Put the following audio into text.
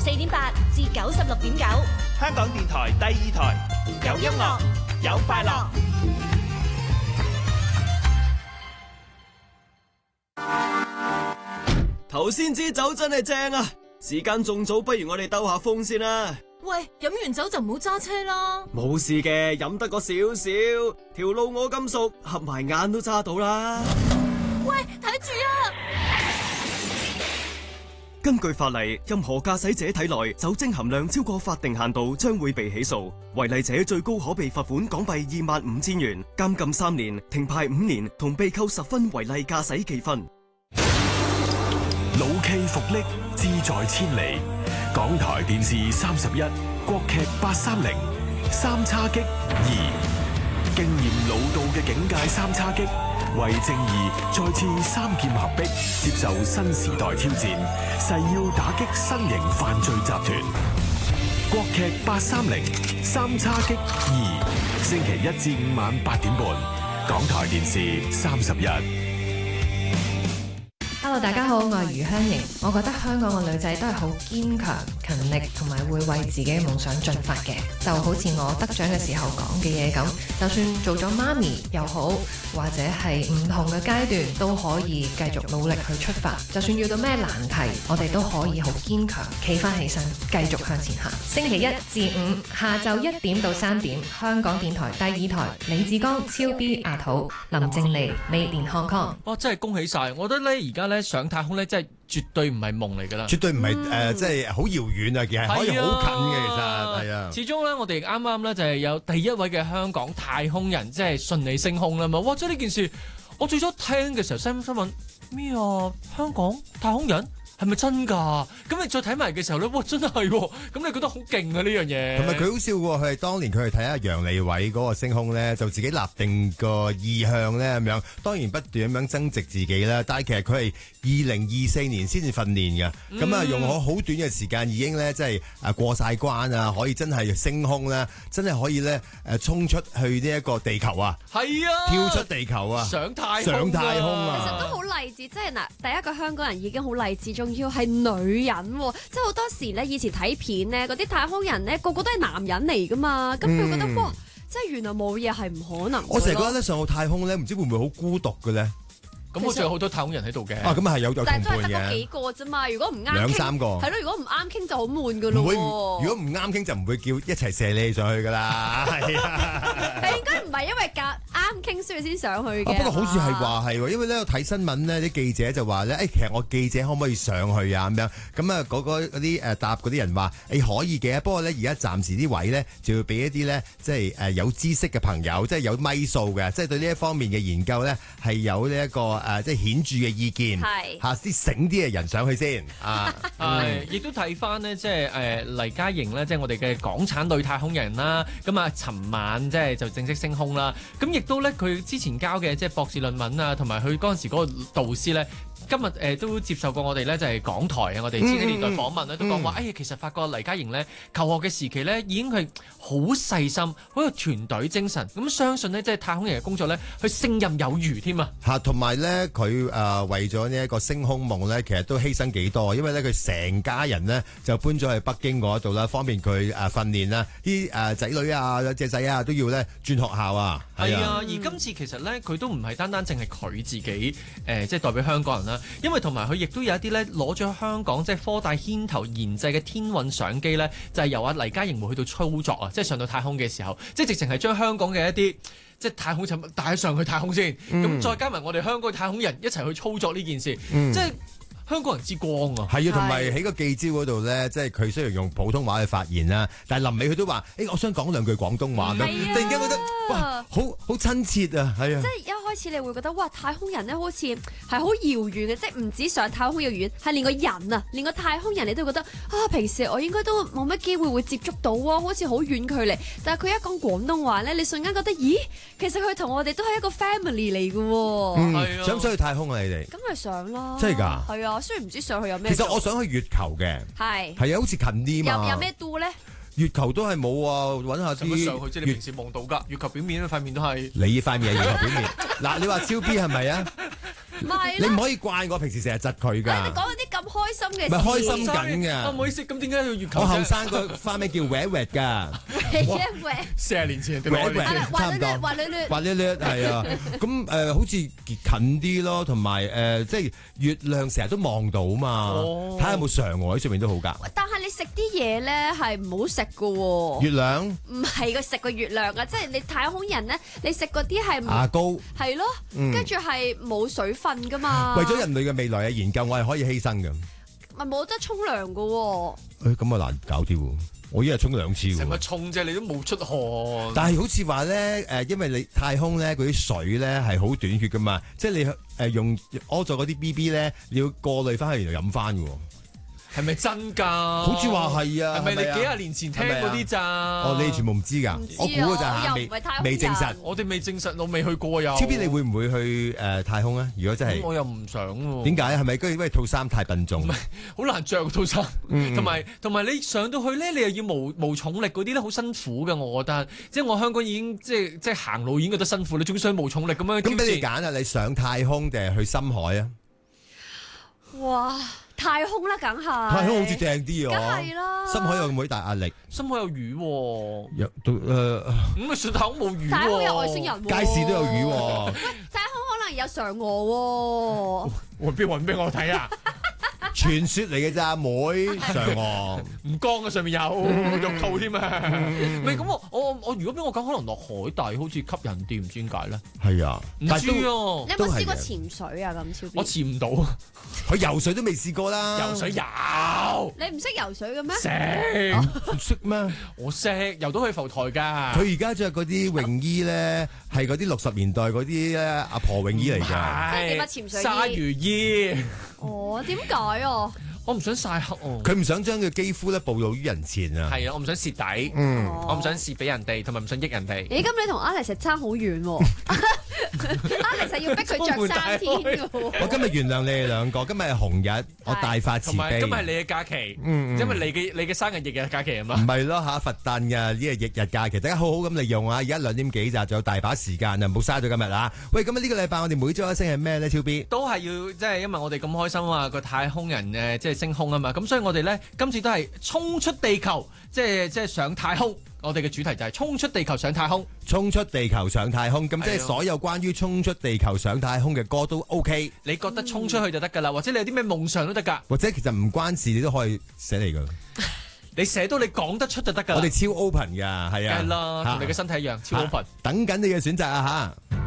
84.8至96.9， 香港電台第2台，有音樂，有快樂。 頭先支酒真係正啊！時間仲早，不如我哋兜下風先啦。 喂，飲完酒就唔好揸車啦。 冇事嘅，飲得個少少，條路我咁熟，合埋眼都揸到啦。 喂，睇住啊！ 根據法例，任何駕駛者體內酒精含量超過法定限度，將會被起訴。違例者最高可被罰款港幣25,000元、監禁3年、停牌5年，同被扣10分違例駕駛記分。 老 K 復力，志在千里。港台電視31，國劇830，三叉戟2，經驗老道嘅警界三叉戟，為正義再次三劍合璧，接受新時代挑戰，誓要打擊新型犯罪集團。國劇830，三叉戟2，星期1至5晚8點半，港台電視31。 Hello， 大家好，我係余香瑩。我覺得香港嘅女仔都係好堅強、勤力，同埋會為自己嘅夢想進發嘅。就好似我得獎嘅時候講嘅嘢咁，就算做咗媽咪又好，或者係唔同嘅階段，都可以繼續努力去出發。就算遇到咩難題，我哋都可以好堅強，企翻起身，繼續向前行。星期1至5下晝1點到3點，香港電台第2台，李志剛、超 B、阿土、林靜妮、美蓮 Hong Kong。 哇！真係恭喜晒！我覺得咧，而家咧上太空咧，真係絕對唔係夢嚟㗎啦， 絕對唔係即係好遙遠啊，其實可以好近嘅，其實係啊。 始終咧，我哋啱啱咧就係有第一位嘅香港太空人，即係順利升空啦嘛！哇！即係呢件事，我最初聽嘅時候，心問咩啊？香港太空人？係咪真㗎？咁你再睇埋嘅時候咧，哇！真係喎！咁你覺得好勁啊呢樣嘢。 同埋佢好笑喎，佢係當年佢去睇下楊利偉嗰個升空咧，就自己立定個意向咧咁樣，當然不斷咁樣增值自己啦。但係其實佢係2024年先至訓練嘅，咁啊用咗好短嘅時間已經咧，即係過晒關啊，可以真係升空咧，真係可以咧衝出去呢一個地球啊！ 係啊， 跳出地球啊， 上太空啊！ 其實都好勵志，即係嗱，第一個香港人已經好勵志，仲要係女人喎，即係好多時咧，以前睇片咧，嗰啲太空人咧個個都係男人嚟噶嘛，咁佢覺得哇，即係原來冇嘢係唔可能。 我成日覺得咧上到太空咧，唔知會唔會好孤獨嘅咧？ 咁我仲有好多太空人喺度嘅。 啊，咁啊係有同伴嘅。 但係都係得嗰幾個啫嘛，如果唔啱兩三個。 係咯，如果唔啱傾就好悶噶咯。 如果唔啱傾就唔會叫一齊射你上去噶啦。係啊。 係應該唔係因為啱傾所以先上去嘅。 不過好似係話係喎，因為咧我睇新聞咧，啲記者就話咧，其實我記者可唔可以上去啊？咁樣咁啊，嗰啲答嗰啲人話可以嘅，不過咧而家暫時啲位咧就要俾一啲咧即係有知識嘅朋友，即係有咪數嘅，即係對呢一方面嘅研究咧係有呢一個即係顯著嘅意見，係嚇啲醒啲嘅人上去先啊。 係，亦都睇翻呢，即係黎嘉瑩呢，即係我哋嘅港產女太空人啦。咁啊，尋晚即係就正式升空啦。咁亦都咧，佢之前交嘅即係博士論文啊，同埋佢嗰陣時嗰個導師咧。今日都接受過我哋咧，就係港台啊，我哋千禧年代訪問咧，都講話，其實發覺黎嘉瑩咧求學嘅時期咧，已經係好細心，好有團隊精神，咁相信呢，即係太空人嘅工作咧，佢勝任有餘添啊！ 嚇，同埋咧，佢為咗呢一個升空夢咧，其實都犧牲幾多，因為咧佢成家人咧就搬咗去北京嗰度啦，方便佢訓練啦，啲仔女啊、隻仔啊都要咧轉學校啊。 係啊，而今次其實咧，佢都唔係單單淨係佢自己即係代表香港人啦。因為同埋佢亦都有一啲咧攞咗香港即係科大牽頭研製嘅天韻相機咧，就係由阿黎嘉瑩去到操作啊，即係上到太空嘅時候，即係直情係將香港嘅一啲即係太空產品帶上去太空先，咁再加埋我哋香港嘅太空人一齊去操作呢件事，即係香港人之光啊！ 係啊，同埋喺個記招嗰度咧，即係佢雖然用普通話去發言啦，但係臨尾佢都話：我想講兩句廣東話咁，突然間覺得哇，好親切啊！係啊， 即係一開始你會覺得哇，太空人咧好似係好遙遠嘅，即係唔止上太空遙遠，係連個人啊，連個太空人你都覺得平時我應該都冇乜機會會接觸到喎，好似好遠距離。但係佢一講廣東話咧，你瞬間覺得咦，其實佢同我哋都係一個 family 嚟嘅喎。 係啊， 想唔想去太空啊？你哋咁咪上啦， 真係㗎？ 係啊。雖然唔知上去有咩， 其實我想去月球嘅，係啊，好似近啲嘛。 有咩 do 咧？ 月球都係冇啊，揾下啲上去即係你平時望到㗎，月球表面塊面都係你塊面係月球表面。嗱，你話超 B 係咪啊？ 唔係， 你唔可以怪我平時成日窒佢㗎。 你講嗰啲咁開心嘅事， 咪開心緊㗎。 唔好意思，咁點解要月球？ 我後生個花名叫 Wet Wet 㗎。 40年前對 ，Wet 我哋 Wet 差唔多， 滑捋捋， 滑捋捋係啊。咁好似近啲咯，同埋即係月亮成日都望到嘛。睇下有冇嫦娥喺上面都好㗎。 但係你食啲嘢咧係唔好食㗎喎。 月亮唔係個食個月亮啊，即係你太空人咧，你食嗰啲係牙膏係咯，跟住係冇水分㗎嘛。 為咗人類嘅未來嘅研究，我係可以犧牲嘅。 咪冇得沖涼㗎喎。 咁啊難搞啲喎。我一日沖2次喎。 成日沖啫，你都冇出汗。 但係好似話咧，因為你太空咧嗰啲水咧係好短缺噶嘛，即係你用屙咗嗰啲 BB 咧，你要過濾翻去，然後飲翻嘅喎。 係咪真㗎？ 好似話係啊。 係咪你幾廿年前聽嗰啲咋？ 哦，你全部唔知㗎。我估㗎咋，未證實。 我哋未證實，我未去過又。 超 B 你會唔會去太空啊？如果真係， 我又唔想喎。 點解？係咪因為套衫太笨重？ 唔係，好難着套衫。同埋你上到去咧，你又要無重力嗰啲咧，好辛苦㗎。我覺得，即係我香港已經即係行路已經覺得辛苦，你仲想無重力咁樣？ 咁俾你揀啊！你上太空定係去深海啊？ 哇！太空啦，梗係。 太空好似正啲喎。 梗係啦。 深海有冇啲大壓力？ 深海有魚喎。 咁咪上太空冇魚喎。 太空有外星人喎。 街市都有魚喎。 喂，太空可能有嫦娥喎。 我邊揾俾我睇啊？ 傳說嚟嘅咋，妹嫦娥唔光嘅上面有肉兔添啊！唔係咁我如果俾我講，可能落海底好似吸引啲，唔知點解咧？ 係啊， 唔知啊！ 你有冇試過潛水啊？咁超 B？ 我潛唔到， 佢游水都未試過啦。 游水有， 你唔識游水嘅咩？ 識唔識咩？ 我識游到去浮台㗎。 佢而家着嗰啲泳衣咧，係嗰啲60年代嗰啲咧阿婆泳衣嚟㗎。 即係點啊？潛水衣、 鯊魚衣。 哦，點解啊？ 我唔想曬黑哦。 佢唔想將佢肌膚咧暴露於人前啊。 係啊，我唔想蝕底。我唔想蝕俾人哋，同埋唔想益人哋。 咦？咁你同 Alex 差好遠喎。Alex 要逼佢着3天㗎喎。 我今日原諒你哋兩個，今日係紅日，我大發慈悲。 今日係你嘅假期，因為你嘅生日翌日假期啊嘛。 唔係咯嚇，佛誕嘅呢個翌日假期，大家好好咁利用啊！而家2點幾咋，仲有大把時間啊，唔好嘥咗今日啊！喂，咁呢個禮拜我哋每週一星係咩咧？超 B 都係要即係因為我哋咁開心啊，個太空人即係升空啊嘛，咁所以我哋咧今次都係衝出地球，即係上太空。我哋嘅主題就係衝出地球上太空， 衝出地球上太空，咁即係所有關於衝出地球上太空嘅歌都 OK。 你覺得衝出去就得㗎啦，或者你有啲咩夢想都得㗎， 或者其實唔關事，你都可以寫嚟㗎。 你寫到你講得出就得㗎。 我哋超 open 㗎，係啊， 係啦，同你嘅身體一樣超 open。 等緊你嘅選擇啊嚇！